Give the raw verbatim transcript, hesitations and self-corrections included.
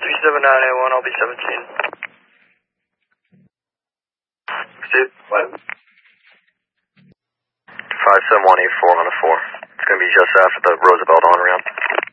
three seven nine eight one, I'll be seventeen. Steve, what? five seven one eight four on a four. It's going to be just after the Roosevelt on ramp.